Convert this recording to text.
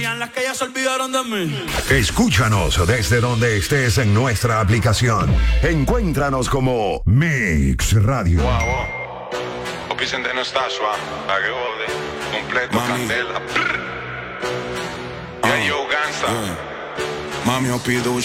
Las que ya se olvidaron de mí. Escúchanos desde donde estés en nuestra aplicación. Encuéntranos como Mix Radio. Wow. Vicente no está suave. La que jode. Completo, Mami. candela. Ya yo, Gansa. Mami, eu pido